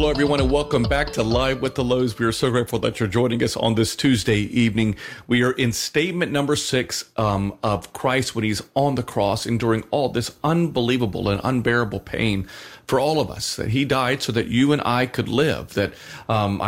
Hello, everyone, and welcome back to Live with the Lows. We are so grateful that you're joining us on this Tuesday evening. We are in statement number 6 of Christ when he's on the cross, enduring all this unbelievable and unbearable pain for all of us, that he died so that you and I could live, that